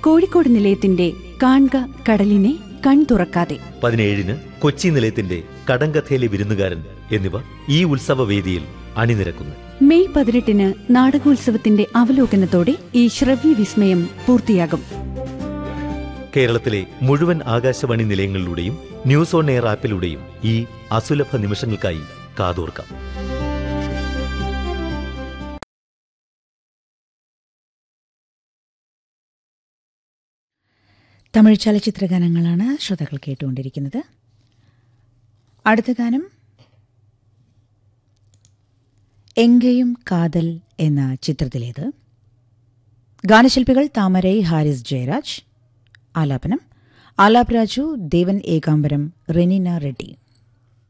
കോഴിക്കോട് നിലയത്തിന്റെ കാൺക കടലിനെ കൺ തുറക്കാതെ, 17-ന് കൊച്ചി നിലയത്തിന്റെ കടങ്കഥയിലെ വിരുന്നുകാരൻ എന്നിവ ഈ ഉത്സവവേദിയിൽ അണിനിരക്കുന്നു. മെയ് 18-ന് നാടകോത്സവത്തിന്റെ അവലോകനത്തോടെ ഈ ശ്രവ്യ വിസ്മയം പൂർത്തിയാകും. കേരളത്തിലെ മുഴുവൻ ആകാശവാണി നിലയങ്ങളിലൂടെയും ന്യൂസ് ഓൺ എയർ ആപ്പിലൂടെയും ഈ അസുലഭ നിമിഷങ്ങൾക്കായി കാതോർക്കാം. തമിഴ് ചലച്ചിത്ര ഗാനങ്ങളാണ് ശ്രോതാക്കൾ കേട്ടുകൊണ്ടിരിക്കുന്നത്. അടുത്ത ഗാനം എങ്കയും കാതൽ എന്ന ചിത്രത്തിലേത്. ഗാനശില്പികൾ താമരൈ ഹാരിസ് ജയരാജ്. ആലാപനം ആലാപ് രാജു, ദേവൻ ഏകാംബരം, റെനീന റെഡ്ഡി.